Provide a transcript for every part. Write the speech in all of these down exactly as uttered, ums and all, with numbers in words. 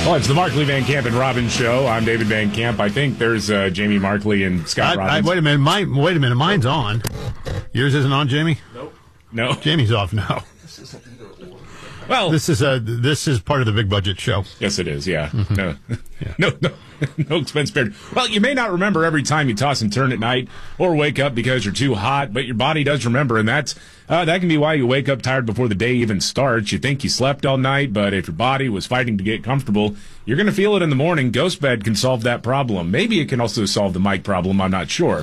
Well, it's the Markley, Van Camp, and Robbins show. I'm David Van Camp. I think there's uh, Jamie Markley and Scott I, Robbins. I, wait a minute. My, wait a minute. Mine's on. Yours isn't on, Jamie? Nope. No. Jamie's off now. Well, this is a this is part of the big budget show. Yes, it is. Yeah. Mm-hmm. No, yeah. no, no, no expense spared. Well, you may not remember every time you toss and turn at night or wake up because you're too hot, but your body does remember, and that's uh, that can be why you wake up tired before the day even starts. You think you slept all night, but if your body was fighting to get comfortable, you're going to feel it in the morning. GhostBed can solve that problem. Maybe it can also solve the mic problem. I'm not sure.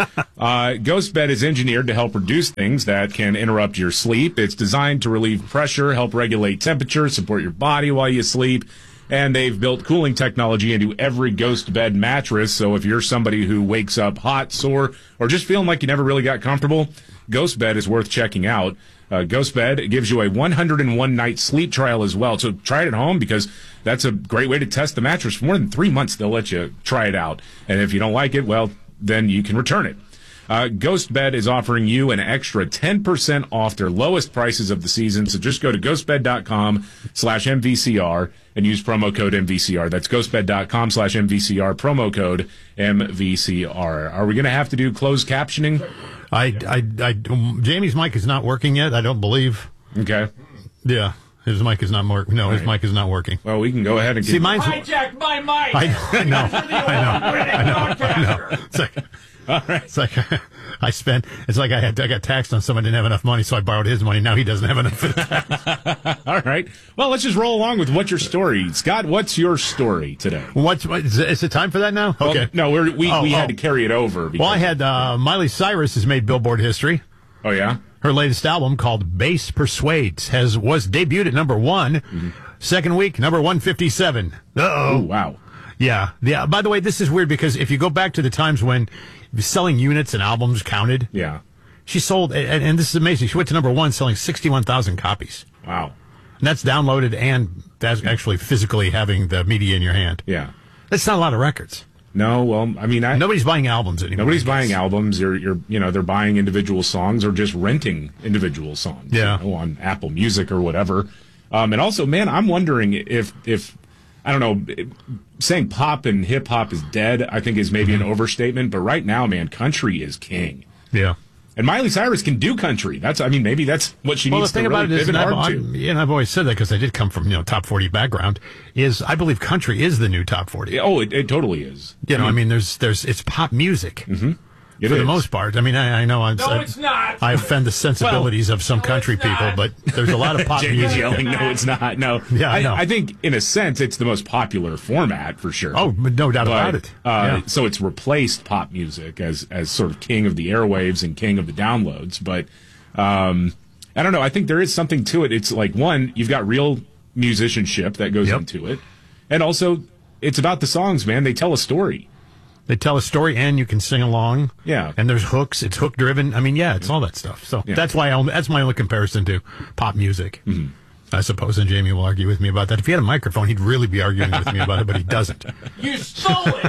uh, GhostBed is engineered to help reduce things that can interrupt your sleep. It's designed to relieve pressure, help regulate temperature, support your body while you sleep. And they've built cooling technology into every Ghost Bed mattress. So if you're somebody who wakes up hot, sore, or just feeling like you never really got comfortable, Ghost Bed is worth checking out. Uh, Ghost Bed gives you a one hundred one night sleep trial as well. So try it at home because that's a great way to test the mattress. For more than three months, they'll let you try it out. And if you don't like it, well, then you can return it. Uh, Ghost Bed is offering you an extra ten percent off their lowest prices of the season. So just go to ghostbed.com slash MVCR and use promo code M V C R. That's ghostbed.com slash MVCR, promo code M V C R. Are we going to have to do closed captioning? I, I, I, Jamie's mic is not working yet, I don't believe. Okay. Yeah. His mic is not working. No, his right. mic is not working. Well, we can go ahead and get... See, mine's... Hijack my mic! I, I know. I know. I know. I know. It's like... All right. It's like I spent. It's like I had. I got taxed on someone didn't have enough money, so I borrowed his money. Now he doesn't have enough for the tax. All right. Well, let's just roll along with what's your story, Scott. What's your story today? What's what, is, it, is it time for that now? Okay. Well, no, we're, we oh, we oh. had to carry it over. Well, I had uh, Miley Cyrus has made Billboard history. Oh yeah. Her latest album called Bass Persuades has was debuted at number one. Mm-hmm. Second week, number one fifty seven. Uh oh. Wow. Yeah. Yeah. By the way, this is weird because if you go back to the times when selling units and albums counted. Yeah. She sold, and, and this is amazing, she went to number one selling sixty-one thousand copies. Wow. And that's downloaded and that's actually physically having the media in your hand. Yeah. That's not a lot of records. No, well, I mean, I, nobody's buying albums anymore. Nobody's buying albums. You're, you're, you know, they're buying individual songs or just renting individual songs. Yeah. You know, on Apple Music or whatever. Um, and also, man, I'm wondering if, if, I don't know, saying pop and hip hop is dead, I think is maybe mm-hmm. an overstatement. But right now, man, country is king. Yeah. And Miley Cyrus can do country. That's, I mean, maybe that's what she well, needs the thing to about really it is, pivot and hard I've, to. I, and I've always said that because I did come from, you know, top forty background, is I believe country is the new top forty. Oh, it, it totally is. You know, I mean, I mean there's, there's, it's pop music. Mm-hmm. It for is. the most part. I mean, I, I know I'm, no, I, it's not. I offend the sensibilities well, of some no, country people, but there's a lot of pop Jamie's music. yelling, no, it's not. No. Yeah, I, I, know. I think, in a sense, it's the most popular format, for sure. Oh, no doubt but, about it. Uh, yeah. So it's replaced pop music as, as sort of king of the airwaves and king of the downloads. But um, I don't know. I think there is something to it. It's like, one, you've got real musicianship that goes yep. into it. And also, it's about the songs, man. They tell a story. They tell a story, and you can sing along. Yeah, and there's hooks. It's hook driven. I mean, yeah, it's all that stuff. So yeah. that's why I, that's my only comparison to pop music. Mm-hmm. I suppose, and Jamie will argue with me about that. If he had a microphone, he'd really be arguing with me about it, but he doesn't. You stole it.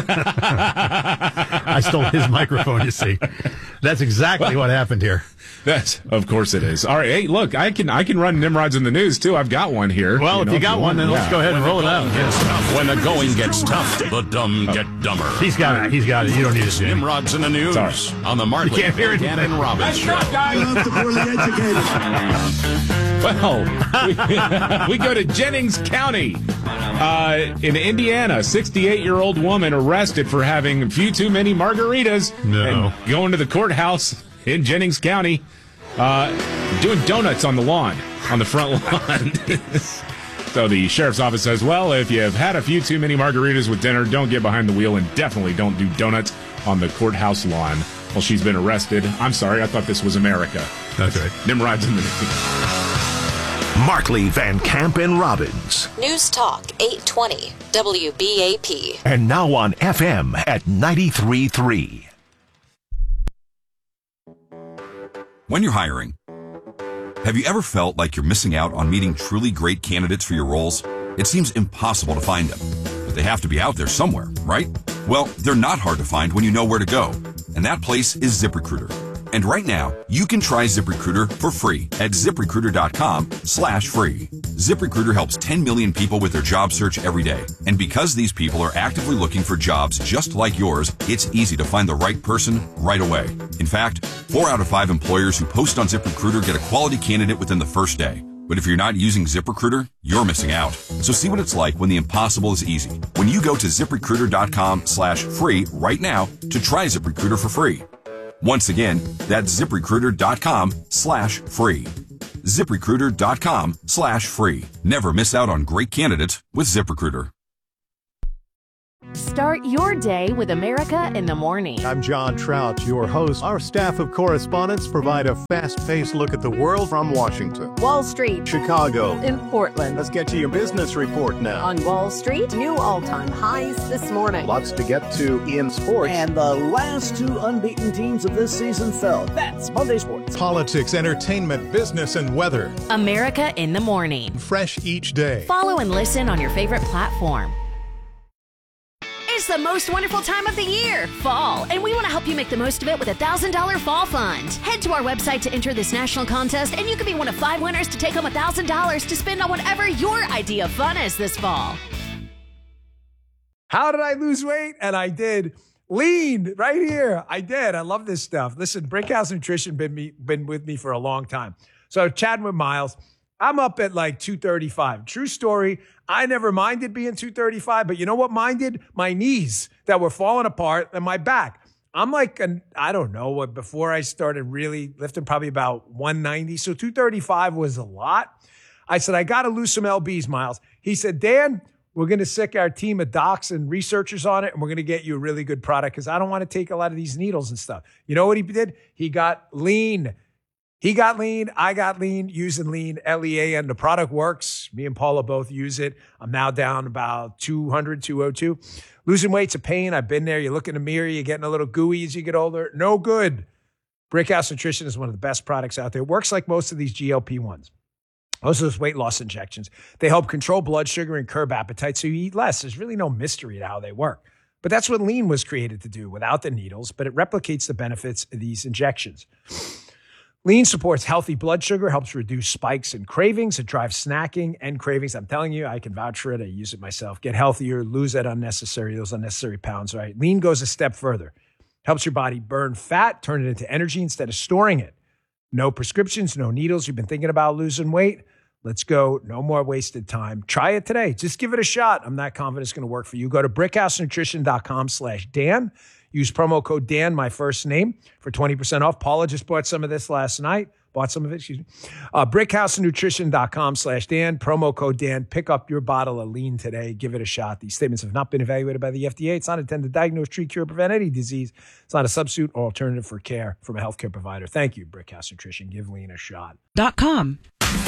I stole his microphone. You see, that's exactly what happened here. That's, of course it is. All right, hey, look, I can I can run Nimrods in the news too. I've got one here. Well, you if know, you got if you one, then yeah. let's go ahead and roll it out. Yes. When the going gets tough, the dumb get dumber. He's got it. He's got it. You don't need to see it. Nimrods in the news Sorry. on the Markley, you can't hear Van and Robbins show. Well, we, we go to Jennings County. Uh, in Indiana, sixty-eight-year-old woman arrested for having a few too many margaritas no. and going to the courthouse in Jennings County, uh, doing donuts on the lawn, on the front lawn. So the sheriff's office says, well, if you've had a few too many margaritas with dinner, don't get behind the wheel and definitely don't do donuts on the courthouse lawn. Well, she's been arrested. I'm sorry, I thought this was America. That's right. Nimrod's in the news. Markley, Van Camp, and Robbins. News Talk eight twenty W B A P. And now on F M at ninety-three point three. When you're hiring, have you ever felt like you're missing out on meeting truly great candidates for your roles? It seems impossible to find them, but they have to be out there somewhere, right? Well, they're not hard to find when you know where to go, and that place is ZipRecruiter. And right now, you can try ZipRecruiter for free at ZipRecruiter.com slash free. ZipRecruiter helps ten million people with their job search every day. And because these people are actively looking for jobs just like yours, it's easy to find the right person right away. In fact, four out of five employers who post on ZipRecruiter get a quality candidate within the first day. But if you're not using ZipRecruiter, you're missing out. So see what it's like when the impossible is easy. When you go to ZipRecruiter.com slash free right now to try ZipRecruiter for free. Once again, that's ZipRecruiter.com slash free. ZipRecruiter.com slash free. Never miss out on great candidates with ZipRecruiter. Start your day with America in the Morning. I'm John Trout, your host. Our staff of correspondents provide a fast-paced look at the world from Washington, Wall Street, Chicago, and Portland. Let's get to your business report now. On Wall Street, new all-time highs this morning. Lots to get to in sports. And the last two unbeaten teams of this season fell. That's Monday Sports. Politics, entertainment, business, and weather. America in the Morning. Fresh each day. Follow and listen on your favorite platform. It's the most wonderful time of the year, fall, and we want to help you make the most of it with a one thousand dollars Fall Fund. Head to our website to enter this national contest, and you could be one of five winners to take home one thousand dollars to spend on whatever your idea of fun is this fall. How did I lose weight? And I did. Lean right here. I did. I love this stuff. Listen, Brickhouse Nutrition been me, been with me for a long time. So chatting with Miles, I'm up at like two thirty-five. True story. I never minded being two thirty-five, but you know what minded? My knees that were falling apart and my back. I'm like, an, I don't know, what before I started really lifting, probably about one ninety. So two thirty-five was a lot. I said, I got to lose some L Bs, Miles. He said, Dan, we're going to sick our team of docs and researchers on it, and we're going to get you a really good product because I don't want to take a lot of these needles and stuff. You know what he did? He got lean. He got lean. I got lean using lean, L E A, and the product works. Me and Paula both use it. I'm now down about two hundred, two oh two. Losing weight's a pain. I've been there. You look in the mirror, you're getting a little gooey as you get older. No good. Brickhouse Nutrition is one of the best products out there. It works like most of these G L P ones. Most of those weight loss injections. They help control blood sugar and curb appetite so you eat less. There's really no mystery to how they work. But that's what lean was created to do without the needles, but it replicates the benefits of these injections. Lean supports healthy blood sugar, helps reduce spikes and cravings. It drives snacking and cravings. I'm telling you, I can vouch for it. I use it myself. Get healthier, lose that unnecessary, those unnecessary pounds, right? Lean goes a step further. Helps your body burn fat, turn it into energy instead of storing it. No prescriptions, no needles. You've been thinking about losing weight? Let's go. No more wasted time. Try it today. Just give it a shot. I'm not confident it's going to work for you. Go to brickhousenutrition.com slash Dan. Use promo code Dan, my first name, for twenty percent off. Paula just bought some of this last night. Bought some of it, excuse me. Uh, brickhousenutrition.com slash Dan. Promo code Dan. Pick up your bottle of lean today. Give it a shot. These statements have not been evaluated by the F D A. It's not intended to diagnose, treat, cure, or prevent any disease. It's not a substitute or alternative for care from a healthcare provider. Thank you, Brickhouse Nutrition. Give lean a shot. Dot com.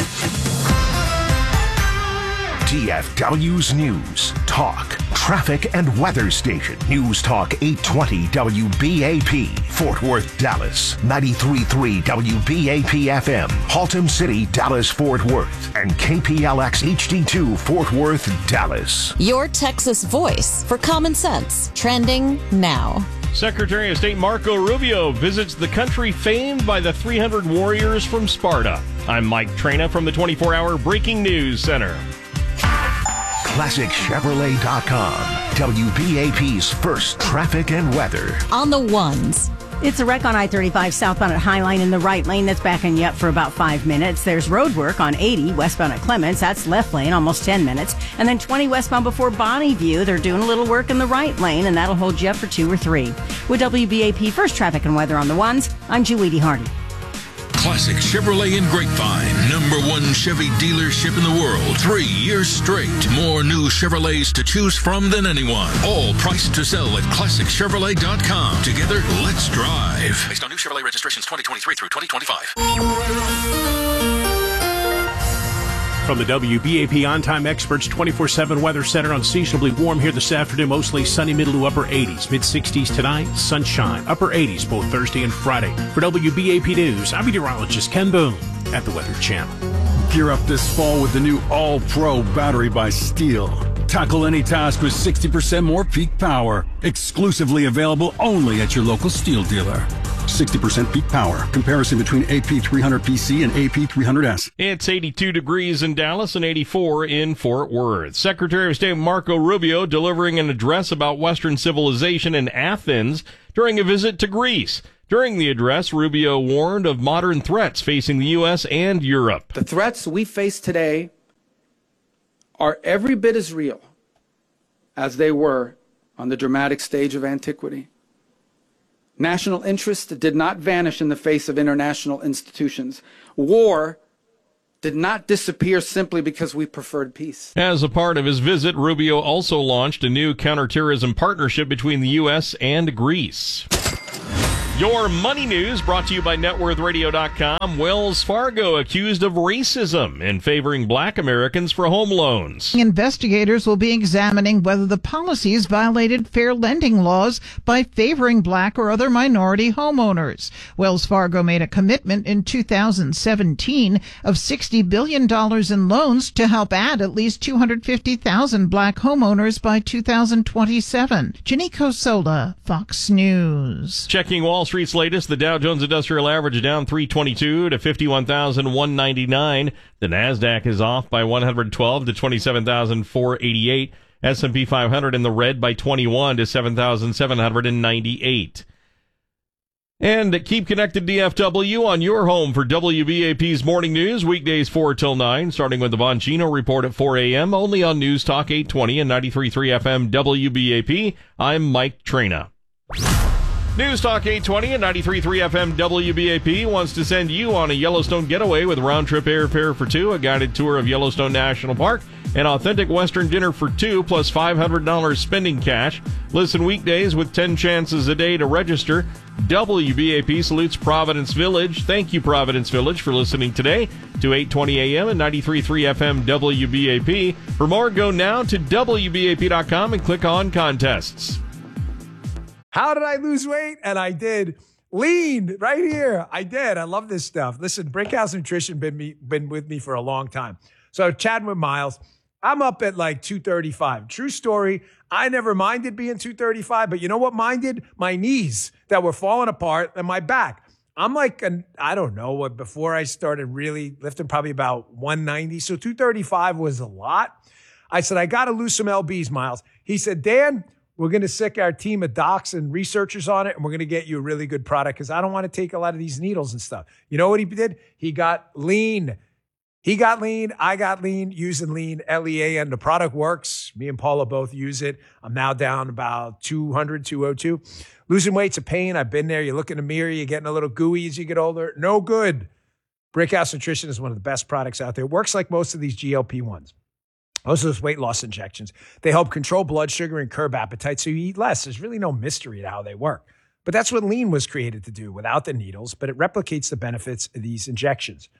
T F W's News, Talk, Traffic, and Weather Station. News Talk eight twenty W B A P, Fort Worth, Dallas. ninety-three point three W B A P F M, Haltom City, Dallas, Fort Worth. And K P L X H D two, Fort Worth, Dallas. Your Texas voice for common sense. Trending now. Secretary of State Marco Rubio visits the country famed by the three hundred warriors from Sparta. I'm Mike Trena from the twenty-four hour Breaking News Center. Classic Chevrolet dot com, W B A P's first traffic and weather. On the ones. It's a wreck on I thirty-five southbound at Highline in the right lane. That's backing you up for about five minutes. There's road work on eighty westbound at Clements. That's left lane, almost ten minutes. And then twenty westbound before Bonneview. They're doing a little work in the right lane, and that'll hold you up for two or three. With W B A P First Traffic and Weather on the ones, I'm Julie Hardy. Classic Chevrolet in Grapevine, number one Chevy dealership in the world, three years straight. More new Chevrolets to choose from than anyone. All priced to sell at classic chevrolet dot com. Together, let's drive. Based on new Chevrolet registrations twenty twenty-three through twenty twenty-five. From the W B A P On-Time Experts twenty-four seven Weather Center, unseasonably warm here this afternoon, mostly sunny, middle to upper eighties, mid-sixties tonight, sunshine, upper eighties both Thursday and Friday. For W B A P News, I'm meteorologist Ken Boone at the Weather Channel. Gear up this fall with the new All-Pro battery by Steel. Tackle any task with sixty percent more peak power. Exclusively available only at your local Steel dealer. sixty percent peak power. Comparison between A P three hundred P C and A P three hundred S. It's eighty-two degrees in Dallas and eighty-four in Fort Worth. Secretary of State Marco Rubio delivering an address about Western civilization in Athens during a visit to Greece. During the address, Rubio warned of modern threats facing the U S and Europe. The threats we face today are every bit as real as they were on the dramatic stage of antiquity. National interest did not vanish in the face of international institutions. War did not disappear simply because we preferred peace. As a part of his visit, Rubio also launched a new counterterrorism partnership between the U S and Greece. Your money news brought to you by net worth radio dot com. Wells Fargo accused of racism in favoring black Americans for home loans. Investigators will be examining whether the policies violated fair lending laws by favoring black or other minority homeowners. Wells Fargo made a commitment in two thousand seventeen of sixty billion dollars in loans to help add at least two hundred fifty thousand black homeowners by two thousand twenty-seven. Janiko Sola, Fox News. Checking Wall Street's latest, the Dow Jones Industrial Average down three twenty-two to fifty-one thousand one hundred ninety-nine. The Nasdaq is off by one hundred twelve to twenty-seven thousand four hundred eighty-eight. S and P five hundred in the red by twenty-one to seven thousand seven hundred ninety-eight. And keep connected D F W on your home for W B A P's Morning News, weekdays four till nine, starting with the Bongino Report at four a.m., only on News Talk eight twenty and ninety-three point three F M W B A P. I'm Mike Trina. News Talk eight twenty and ninety-three point three F M W B A P wants to send you on a Yellowstone getaway with round-trip airfare for two, a guided tour of Yellowstone National Park, an authentic Western dinner for two, plus five hundred dollars spending cash. Listen weekdays with ten chances a day to register. W B A P salutes Providence Village. Thank you, Providence Village, for listening today to eight twenty a.m. and ninety-three point three F M W B A P. For more, go now to W B A P dot com and click on contests. How did I lose weight? And I did. Lean right here. I did. I love this stuff. Listen, Brickhouse Nutrition been me, been with me for a long time. So chatting with Miles, I'm up at like two thirty-five. True story. I never minded being two thirty-five, but you know what minded? My knees that were falling apart and my back. I'm like, an, I don't know what, before I started really lifting, probably about one ninety. So two thirty-five was a lot. I said, I got to lose some L Bs, Miles. He said, Dan, we're going to sick our team of docs and researchers on it, and we're going to get you a really good product because I don't want to take a lot of these needles and stuff. You know what he did? He got lean. He got lean. I got lean using lean, L E A, and the product works. Me and Paula both use it. I'm now down about two hundred, two oh two. Losing weight's a pain. I've been there. You look in the mirror, you're getting a little gooey as you get older. No good. Brickhouse Nutrition is one of the best products out there. It works like most of these G L P ones. Most of those weight loss injections, they help control blood sugar and curb appetite so you eat less. There's really no mystery to how they work. But that's what lean was created to do without the needles, but it replicates the benefits of these injections.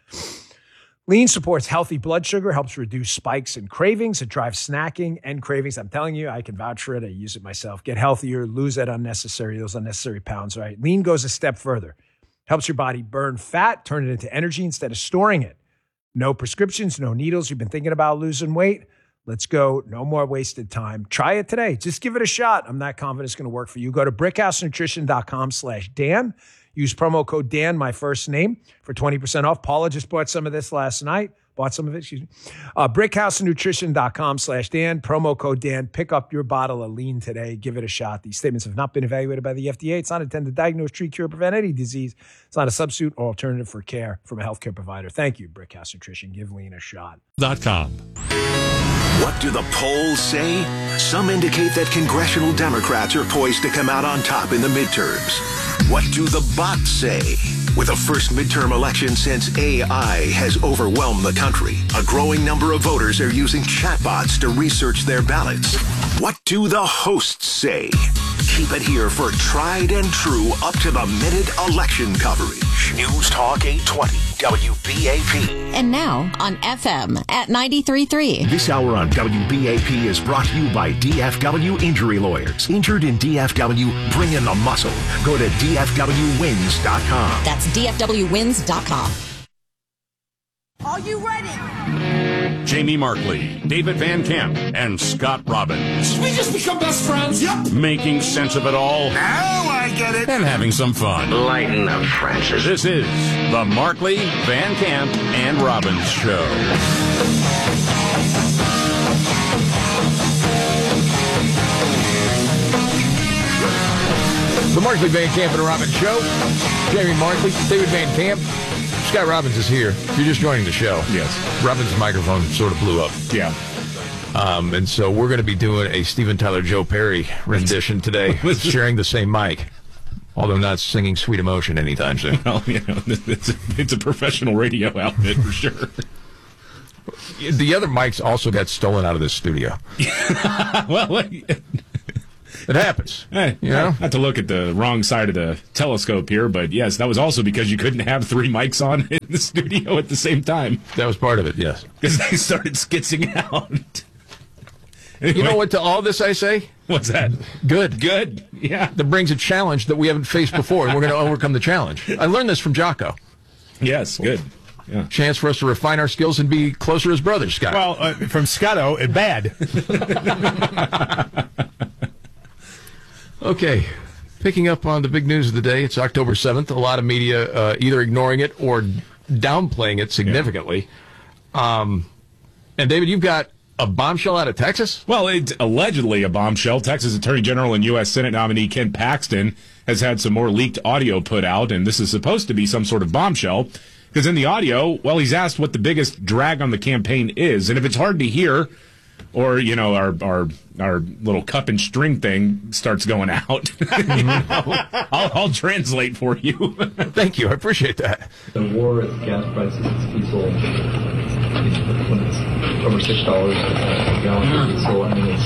Lean supports healthy blood sugar, helps reduce spikes and cravings. It drives snacking and cravings. I'm telling you, I can vouch for it. I use it myself. Get healthier, lose that unnecessary, those unnecessary pounds, right? Lean goes a step further. Helps your body burn fat, turn it into energy instead of storing it. No prescriptions, no needles. You've been thinking about losing weight? Let's go. No more wasted time. Try it today. Just give it a shot. I'm not confident it's going to work for you. Go to brickhouse nutrition dot com slash Dan. Use promo code Dan, my first name, for twenty percent off. Paula just bought some of this last night. Bought some of it, excuse me. Uh, brickhouse nutrition dot com slash Dan. Promo code Dan. Pick up your bottle of lean today. Give it a shot. These statements have not been evaluated by the F D A. It's not intended to diagnose, treat, cure, prevent any disease. It's not a substitute or alternative for care from a healthcare provider. Thank you, Brickhouse Nutrition. Give lean a shot. Dot com. What do the polls say? Some indicate that congressional Democrats are poised to come out on top in the midterms. What do the bots say? With the first midterm election since A I has overwhelmed the country, a growing number of voters are using chatbots to research their ballots. What do the hosts say? Keep it here for tried and true, up-to-the-minute election coverage. News Talk eight twenty, W B A P. And now on F M at ninety-three point three. This hour on W B A P is brought to you by D F W Injury Lawyers. Injured in D F W, bring in the muscle. Go to D F W wins dot com. That's D F W wins dot com. Are you ready? Jamie Markley, David Van Camp, and Scott Robbins. Did we just become best friends? Yep. Making sense of it all. Now I get it. And having some fun. Lighten up, Francis. This is the Markley, Van Camp, and Robbins Show. The Markley, Van Camp, and Robbins Show. Jamie Markley, David Van Camp. Scott Robbins is here. If you're just joining the show. Yes. Robbins' microphone sort of blew up. Yeah. Um, and so we're going to be doing a Steven Tyler Joe Perry rendition today, sharing the same mic, although not singing Sweet Emotion anytime soon. Well, you know, it's a, it's a professional radio outfit for sure. The other mics also got stolen out of this studio. Well, it happens. Hey, you know? Not to look at the wrong side of the telescope here, but yes, that was also because you couldn't have three mics on in the studio at the same time. That was part of it, yes. Because they started skitzing out. Anyway, you know what to all this I say? What's that? Good. Good. Yeah. That brings a challenge that we haven't faced before, and we're going to overcome the challenge. I learned this from Jocko. Yes, good. Yeah. Chance for us to refine our skills and be closer as brothers, Scott. Well, uh, from Scotto, it bad. Okay. Picking up on the big news of the day, it's October seventh. A lot of media uh, either ignoring it or downplaying it significantly. Yeah. Um, and, David, you've got a bombshell out of Texas? Well, it's allegedly a bombshell. Texas Attorney General and U S Senate nominee Ken Paxton has had some more leaked audio put out, and this is supposed to be some sort of bombshell. Because in the audio, well, he's asked what the biggest drag on the campaign is. And if it's hard to hear, or, you know, our our, our little cup and string thing starts going out, mm-hmm. you know, I'll, I'll translate for you. Thank you. I appreciate that. The war at the gas prices, it's diesel, when it's over six dollars a gallon for diesel, I mean,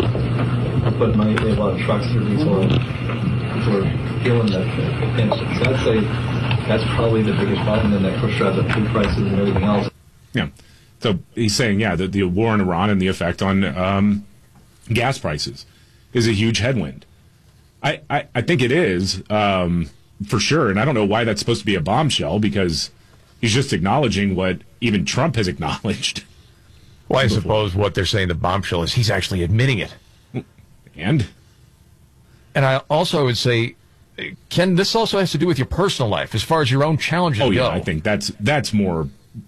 it's, but money, they have a lot of trucks for diesel, and people are feeling that pinch. So I'd say that's probably the biggest problem, and that push drives up food prices and everything else. Yeah. So he's saying, yeah, that the war in Iran and the effect on um, gas prices is a huge headwind. I, I, I think it is, um, for sure, and I don't know why that's supposed to be a bombshell, because he's just acknowledging what even Trump has acknowledged. Well, I suppose what they're saying the bombshell is he's actually admitting it. And? And I also would say, Ken, this also has to do with your personal life, as far as your own challenges oh, go. Yeah, I think that's that's more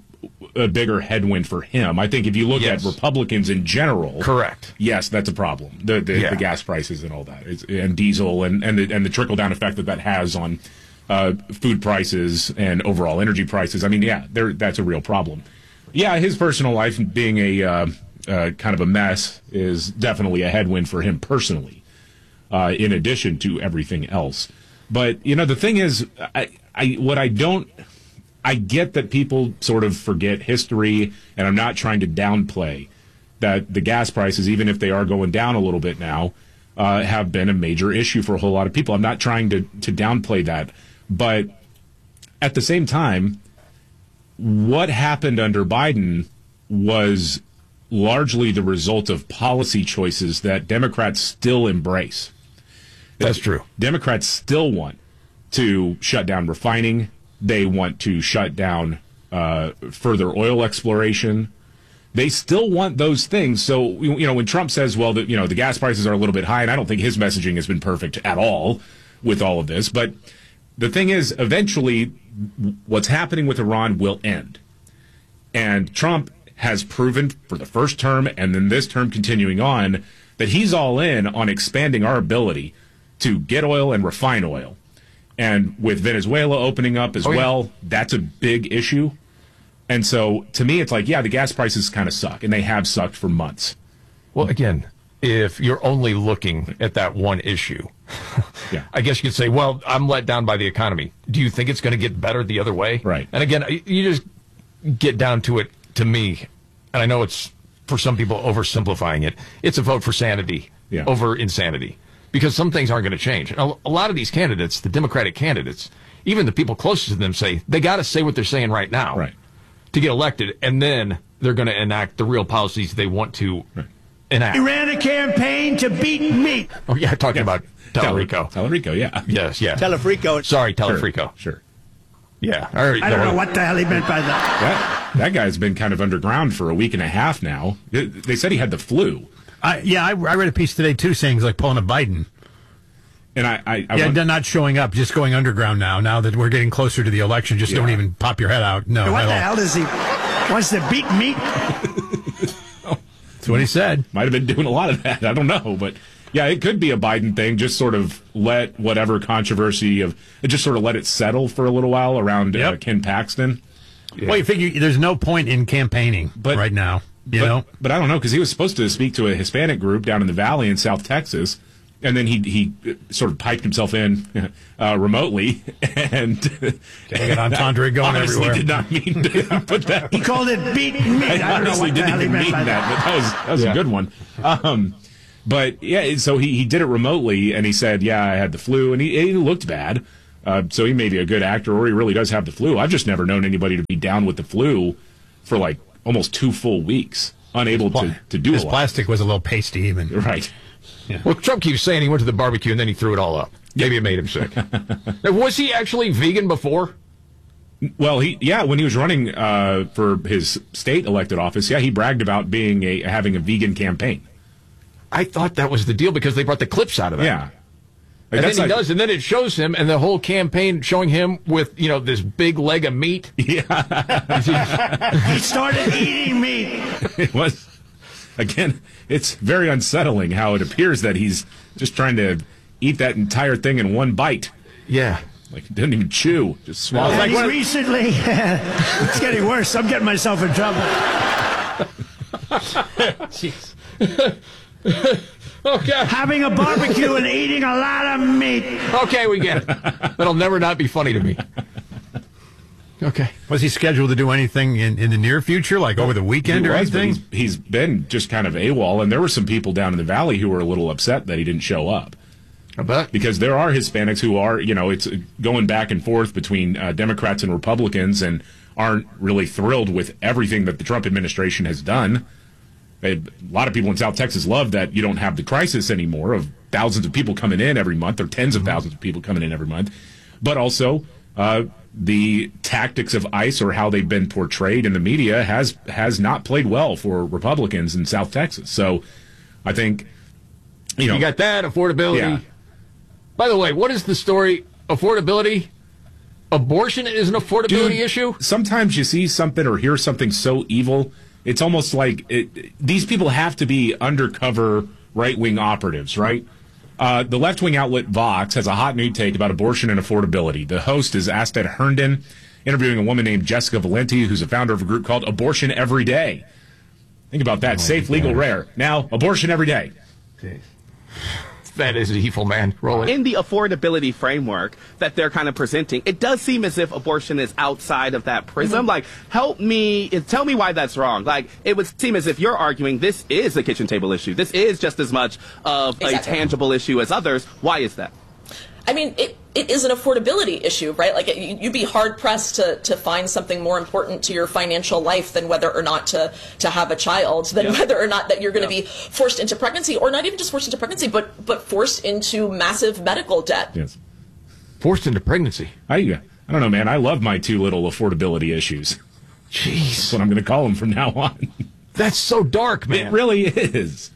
a bigger headwind for him. I think if you look yes. at Republicans in general, correct. Yes, that's a problem. The the, yeah. the gas prices and all that, it's, and diesel, and and the, and the trickle down effect that that has on uh, food prices and overall energy prices. I mean, yeah, there that's a real problem. Yeah, his personal life being a uh, uh, kind of a mess is definitely a headwind for him personally. Uh, in addition to everything else. But, you know, the thing is, I, I, what I don't, I get that people sort of forget history, and I'm not trying to downplay that the gas prices, even if they are going down a little bit now, uh, have been a major issue for a whole lot of people. I'm not trying to, to downplay that. But at the same time, what happened under Biden was largely the result of policy choices that Democrats still embrace. That's true. Democrats still want to shut down refining. They want to shut down uh, further oil exploration. They still want those things. So, you know, when Trump says, well, the, you know, the gas prices are a little bit high, and I don't think his messaging has been perfect at all with all of this. But the thing is, eventually, what's happening with Iran will end. And Trump has proven for the first term and then this term continuing on that he's all in on expanding our ability to get oil and refine oil. And with Venezuela opening up as oh, yeah. well, that's a big issue. And so to me, it's like, yeah, the gas prices kind of suck, and they have sucked for months. Well, again, if you're only looking at that one issue, yeah. I guess you could say, well, I'm let down by the economy. Do you think it's going to get better the other way? Right. And again, you just get down to it, to me, and I know it's, for some people, oversimplifying it, it's a vote for sanity yeah. over insanity. Because some things aren't going to change. A lot of these candidates, the Democratic candidates, even the people closest to them say, they got to say what they're saying right now right. to get elected, and then they're going to enact the real policies they want to right. enact. He ran a campaign to beat me. Oh, yeah, talking yeah. about Telefrico. Telefrico, yeah. Yes, yeah. Telefrico. Sorry, Telefrico. Sure. sure. Yeah. I don't know what the hell he meant by that. That, that guy's been kind of underground for a week and a half now. They said he had the flu. I, yeah, I, I read a piece today, too, saying he's like pulling a Biden. And I, I, I yeah, want, they're not showing up, just going underground now. Now that we're getting closer to the election, just Yeah. don't even pop your head out. No, What at the all. hell does he wants to beat meat? That's what he said. Might have been doing a lot of that. I don't know, but yeah, it could be a Biden thing. Just sort of let whatever controversy of it, just sort of let it settle for a little while around uh, Ken Paxton. Yeah. Well, you figure there's no point in campaigning but, right now, you but, know. But I don't know because he was supposed to speak to a Hispanic group down in the Valley in South Texas, and then he he sort of piped himself in uh, remotely, and they got entendre going honestly everywhere. Did not mean to put that. He called it beating meat. I, I don't know honestly what the didn't hell he even meant mean by that, that. but that was that was Yeah. a good one. Um, but yeah, so he, he did it remotely, and he said, "Yeah, I had the flu," and he, he looked bad. Uh, so he may be a good actor, or he really does have the flu. I've just never known anybody to be down with the flu for like almost two full weeks, unable to, to do His a lot. plastic was a little pasty, even. Right. Yeah. Well, Trump keeps saying he went to the barbecue and then he threw it all up. Maybe it made him sick. Now, was he actually vegan before? Well, he yeah, when he was running uh, for his state elected office, yeah, he bragged about being a having a vegan campaign. I thought that was the deal because they brought the clips out of that. Yeah. And That's then he like- does, and then it shows him, and the whole campaign showing him with, you know, this big leg of meat. Yeah. He started eating meat. It was, again, it's very unsettling how it appears that he's just trying to eat that entire thing in one bite. Yeah. Like, didn't even chew, just swallow. And Like he one- recently, it's getting worse. I'm getting myself in trouble. Jeez. Okay. Having a barbecue and eating a lot of meat. Okay, we get it. That'll never not be funny to me. Okay. Was he scheduled to do anything in, in the near future, like over the weekend He or was, but anything? He's, he's been just kind of AWOL, and there were some people down in the Valley who were a little upset that he didn't show up. I bet. Because there are Hispanics who are, you know, it's going back and forth between uh, Democrats and Republicans and aren't really thrilled with everything that the Trump administration has done. They, a lot of people in South Texas love that you don't have the crisis anymore of thousands of people coming in every month or tens of thousands of people coming in every month. But also uh, the tactics of ICE or how they've been portrayed in the media has has not played well for Republicans in South Texas. So I think, you know. You got that, affordability. Yeah. By the way, what is the story? Affordability? Abortion is an affordability Dude, issue? Sometimes you see something or hear something so evil, it's almost like it, these people have to be undercover right-wing operatives, right? Uh, the left-wing outlet Vox has a hot new take about abortion and affordability. The host is Asted Herndon, interviewing a woman named Jessica Valenti, who's a founder of a group called Abortion Every Day. Think about that. Oh, Safe, legal, gosh. rare. Now, abortion every day. That is evil, man. Roll it. In the affordability framework that they're kind of presenting, it does seem as if abortion is outside of that prism. Mm-hmm. Like, help me, tell me why that's wrong. Like, it would seem as if you're arguing this is a kitchen table issue. This is just as much of Exactly. a tangible issue as others. Why is that? I mean, it, it is an affordability issue, right? Like, it, you'd be hard-pressed to, to find something more important to your financial life than whether or not to, to have a child, than Yeah. whether or not that you're going to Yeah. be forced into pregnancy, or not even just forced into pregnancy, but, but forced into massive medical debt. Yes. Forced into pregnancy. I, I don't know, man. I love my two little affordability issues. Jeez. That's what I'm going to call them from now on. That's so dark, man. It really is.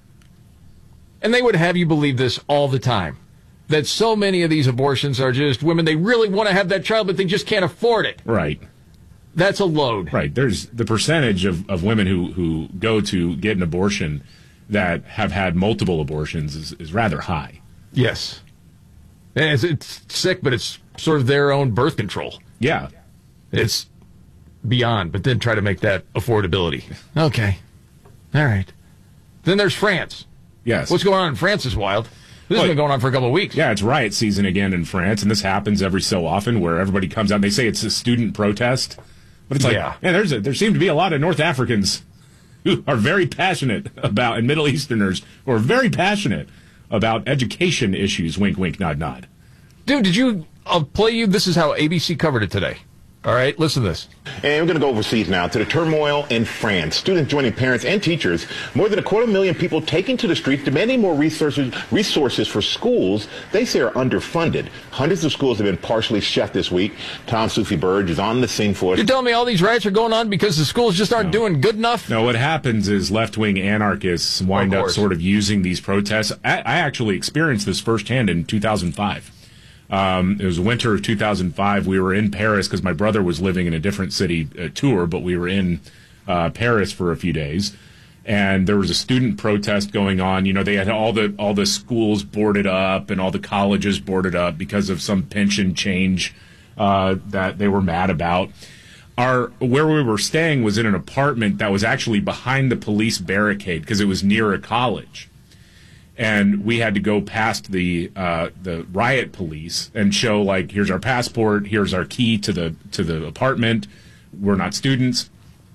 And they would have you believe this all the time. That so many of these abortions are just women, they really want to have that child, but they just can't afford it. Right. That's a load. Right. There's the percentage of, of women who, who go to get an abortion that have had multiple abortions is, is rather high. Yes. And It's, it's sick, but it's sort of their own birth control. Yeah. It's beyond, but then try to make that affordability. Okay. All right. Then there's France. Yes. What's going on in France is wild. This Well, has been going on for a couple of weeks. Yeah, it's riot season again in France, and this happens every so often where everybody comes out and they say it's a student protest. But it's like, Yeah. yeah, there's a, there seem to be a lot of North Africans who are very passionate about, and Middle Easterners who are very passionate about education issues. Wink, wink, nod, nod. Dude, did you, I'll play you, this is how A B C covered it today. All right, listen to this. And we're going to go overseas now to the turmoil in France. Students joining parents and teachers. More than a quarter million people taking to the streets demanding more resources, resources for schools they say are underfunded. Hundreds of schools have been partially shut this week. Tom Susie Burge is on the scene for us. You're telling me all these riots are going on because the schools just aren't no. doing good enough? No, what happens is left-wing anarchists wind up sort of using these protests. I, I actually experienced this firsthand in two thousand five. Um, it was winter of two thousand five. We were in Paris because my brother was living in a different city uh, tour, but we were in uh, Paris for a few days. And there was a student protest going on. You know, they had all the all the schools boarded up and all the colleges boarded up because of some pension change uh, that they were mad about. Our where we were staying was in an apartment that was actually behind the police barricade because it was near a college. And we had to go past the uh, the riot police and show, like, here's our passport, here's our key to the to the apartment. We're not students,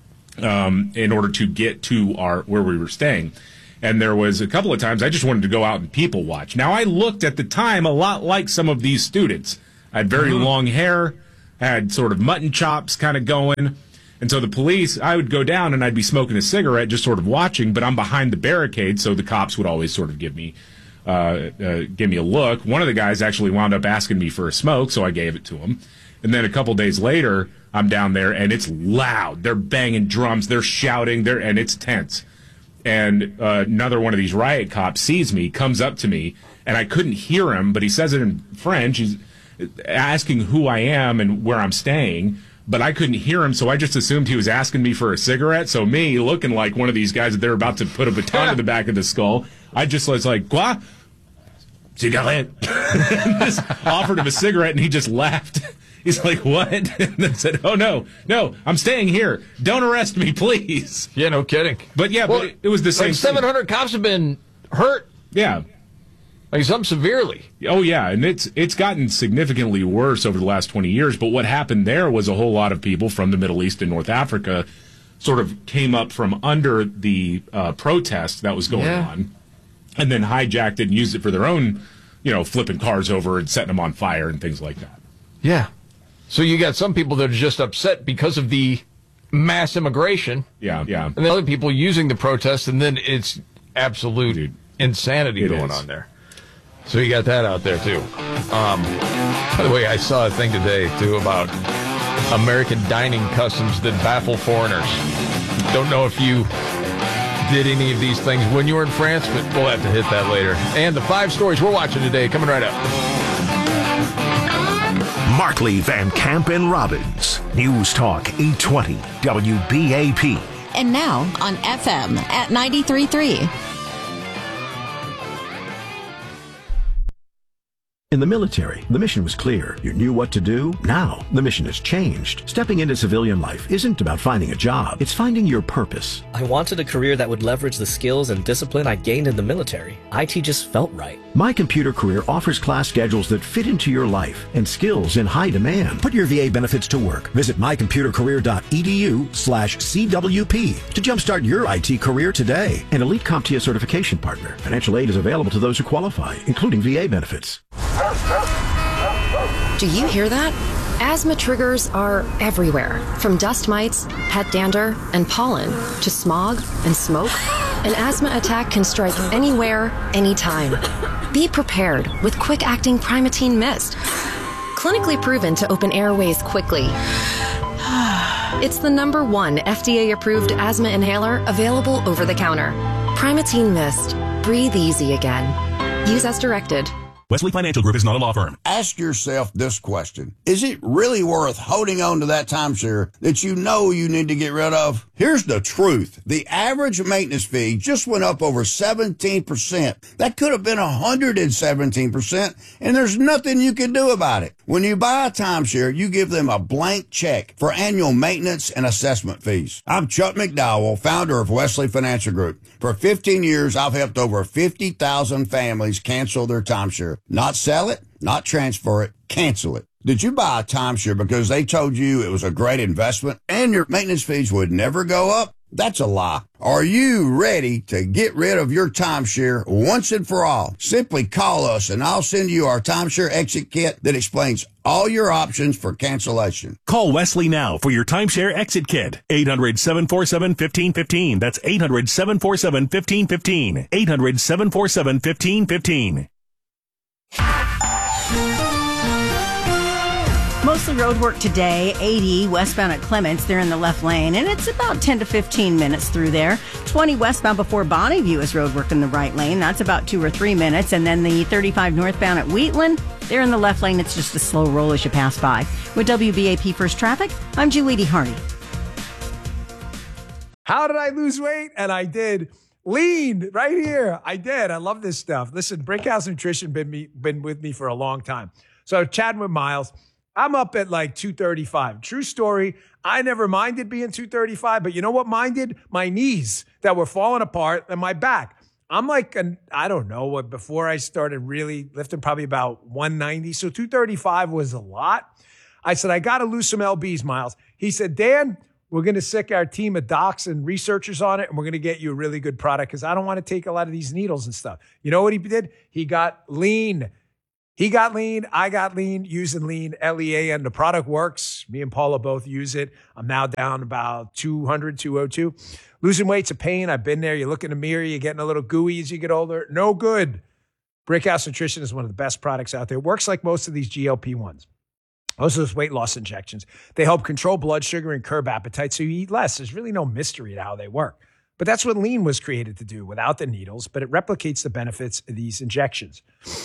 um, in order to get to our where we were staying. And there was a couple of times I just wanted to go out and people watch. Now, I looked at the time a lot like some of these students. I had very mm-hmm. long hair, I had sort of mutton chops kind of going. And so the police, I would go down and I'd be smoking a cigarette, just sort of watching, but I'm behind the barricade, so the cops would always sort of give me, uh, uh, give me a look. One of the guys actually wound up asking me for a smoke, so I gave it to him. And then a couple days later, I'm down there and it's loud. They're banging drums, they're shouting, they're, and it's tense. And uh, another one of these riot cops sees me, comes up to me, and I couldn't hear him, but he says it in French. He's asking who I am and where I'm staying. But I couldn't hear him, so I just assumed he was asking me for a cigarette. So me, looking like one of these guys that they're about to put a baton to the back of the skull, I just was like, quoi? Cigarette. Just offered him a cigarette, and he just laughed. He's like, what? And I said, oh, no, no, I'm staying here. Don't arrest me, please. Yeah, no kidding. But, yeah, well, but it, it was the same like seven hundred thing. Cops have been hurt. Yeah. Like some severely. Oh, yeah, and it's it's gotten significantly worse over the last twenty years. But what happened there was a whole lot of people from the Middle East and North Africa sort of came up from under the uh, protest that was going yeah. on and then hijacked it and used it for their own, you know, flipping cars over and setting them on fire and things like that. Yeah. So you got some people that are just upset because of the mass immigration. Yeah, yeah. And then other people using the protest, and then it's absolute Dude, insanity it going is. on there. So you got that out there, too. Um, by the way, I saw a thing today, too, about American dining customs that baffle foreigners. Don't know if you did any of these things when you were in France, but we'll have to hit that later. And the five stories we're watching today, coming right up. Markley, Van Camp, and Robbins. News Talk eight twenty W B A P. And now on F M at ninety-three point three. In the military, the mission was clear. You knew what to do. Now, the mission has changed. Stepping into civilian life isn't about finding a job. It's finding your purpose. I wanted a career that would leverage the skills and discipline I gained in the military. I T just felt right. My Computer Career offers class schedules that fit into your life and skills in high demand. Put your V A benefits to work. Visit mycomputercareer.edu slash CWP to jumpstart your I T career today. An Elite CompTIA certification partner. Financial aid is available to those who qualify, including V A benefits. Do you hear that? Asthma triggers are everywhere, from dust mites, pet dander, and pollen, to smog and smoke. An asthma attack can strike anywhere, anytime. Be prepared with quick-acting Primatene Mist. Clinically proven to open airways quickly. It's the number one F D A-approved asthma inhaler available over the counter. Primatene Mist. Breathe easy again. Use as directed. Wesley Financial Group is not a law firm. Ask yourself this question. Is it really worth holding on to that timeshare that you know you need to get rid of? Here's the truth. The average maintenance fee just went up over seventeen percent. That could have been one hundred seventeen percent, and there's nothing you can do about it. When you buy a timeshare, you give them a blank check for annual maintenance and assessment fees. I'm Chuck McDowell, founder of Wesley Financial Group. For fifteen years, I've helped over fifty thousand families cancel their timeshare. Not sell it, not transfer it, cancel it. Did you buy a timeshare because they told you it was a great investment and your maintenance fees would never go up? That's a lie. Are you ready to get rid of your timeshare once and for all? Simply call us and I'll send you our timeshare exit kit that explains all your options for cancellation. Call Wesley now for your timeshare exit kit. eight hundred, seven four seven, one five one five. That's eight hundred, seven four seven, one five one five. eight hundred, seven four seven, one five one five. Mostly road work today. eighty westbound at Clements. They're in the left lane, and it's about ten to fifteen minutes through there. twenty westbound before Bonneview is road work in the right lane. That's about two or three minutes. And then the thirty-five northbound at Wheatland. They're in the left lane. It's just a slow roll as you pass by. With W B A P First Traffic, I'm Julie Hardy. How did I lose weight? And I did. Lean right here. I did. I love this stuff. Listen, Brickhouse Nutrition been me been with me for a long time. So chatting with Miles. I'm up at like two thirty-five. True story. I never minded being two thirty-five, but you know what minded? My knees that were falling apart and my back. I'm like, an, I don't know, what before I started really lifting, probably about one ninety. So two thirty-five was a lot. I said, I got to lose some L Bs, Miles. He said, Dan, we're going to sick our team of docs and researchers on it, and we're going to get you a really good product because I don't want to take a lot of these needles and stuff. You know what he did? He got lean. He got lean. I got lean using lean, L E A N. The product works. Me and Paula both use it. I'm now down about two hundred, two oh two. Losing weight's a pain. I've been there. You look in the mirror. You're getting a little gooey as you get older. No good. Brickhouse Nutrition is one of the best products out there. It works like most of these G L P ones. Most of those weight loss injections. They help control blood sugar and curb appetite so you eat less. There's really no mystery to how they work. But that's what lean was created to do without the needles, but it replicates the benefits of these injections.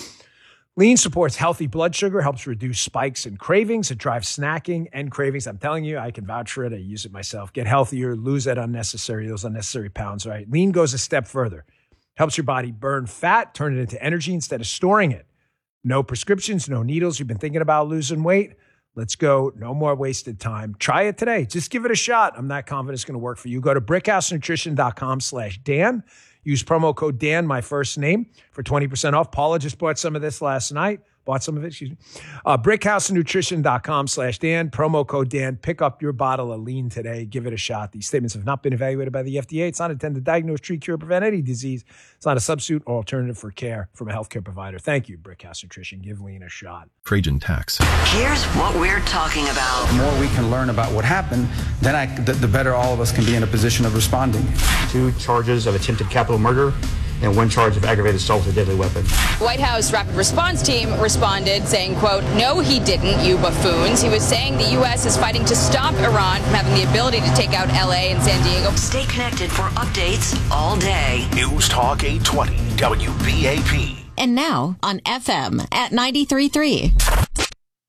Lean supports healthy blood sugar, helps reduce spikes and cravings. It drives snacking and cravings. I'm telling you, I can vouch for it. I use it myself. Get healthier, lose that unnecessary, those unnecessary pounds, right? Lean goes a step further. Helps your body burn fat, turn it into energy instead of storing it. No prescriptions, no needles. You've been thinking about losing weight? Let's go. No more wasted time. Try it today. Just give it a shot. I'm not confident it's going to work for you. Go to brickhousenutrition.com slash Dan. Use promo code Dan, my first name, for twenty percent off. Paula just bought some of this last night. Bought some of it, excuse me. Uh, brickhousenutrition.com slash Dan. Promo code Dan. Pick up your bottle of lean today. Give it a shot. These statements have not been evaluated by the F D A. It's not intended to diagnose, treat, cure, or prevent any disease. It's not a substitute or alternative for care from a healthcare provider. Thank you, Brickhouse Nutrition. Give lean a shot. Trajan Tax. Here's what we're talking about. The more we can learn about what happened, then I, the, the better all of us can be in a position of responding. Two charges of attempted capital murder and one charge of aggravated assault with a deadly weapon. White House Rapid Response Team responded saying, quote, no, he didn't, you buffoons. He was saying the U S is fighting to stop Iran from having the ability to take out L A and San Diego. Stay connected for updates all day. News Talk eight twenty W B A P. And now on F M at ninety-three point three.